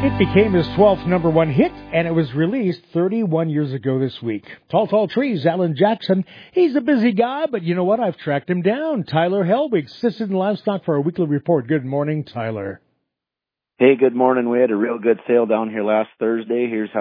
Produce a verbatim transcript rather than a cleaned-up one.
It became his twelfth number one hit, and it was released thirty-one years ago this week. Tall, Tall Trees, Alan Jackson. He's a busy guy, but you know what? I've tracked him down. Tyler Helwig, Sisson Livestock, for our weekly report. Good morning, Tyler. Hey, good morning. We had a real good sale down here last Thursday. Here's how